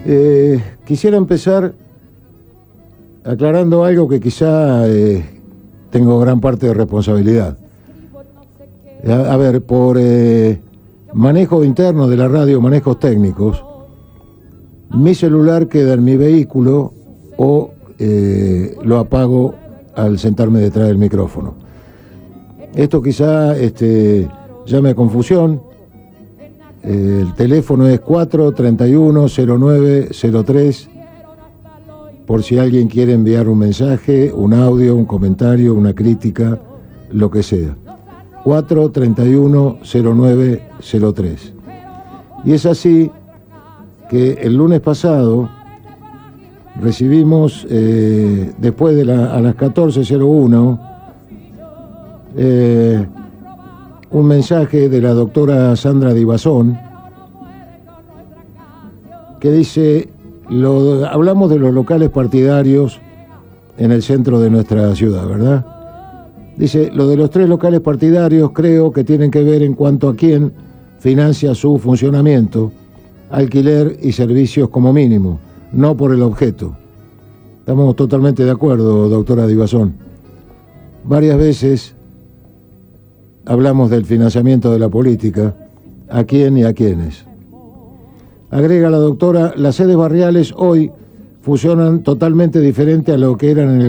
Quisiera empezar aclarando algo que quizá tengo gran parte de responsabilidad. A ver, por manejo interno de la radio, manejos técnicos, mi celular queda en mi vehículo o lo apago al sentarme detrás del micrófono. Esto quizá llame a confusión. El teléfono es 431-0903, por si alguien quiere enviar un mensaje, un audio, un comentario, una crítica, lo que sea. 431-0903. Y es así que el lunes pasado recibimos, después de a las 14:01, un mensaje de la doctora Sandra Divasón que dice, hablamos de los locales partidarios en el centro de nuestra ciudad, ¿verdad? Dice, lo de los 3 locales partidarios creo que tienen que ver en cuanto a quién financia su funcionamiento, alquiler y servicios como mínimo, no por el objeto. Estamos totalmente de acuerdo, doctora Divasón. Varias veces hablamos del financiamiento de la política, a quién y a quiénes. Agrega la doctora, las sedes barriales hoy funcionan totalmente diferente a lo que eran en el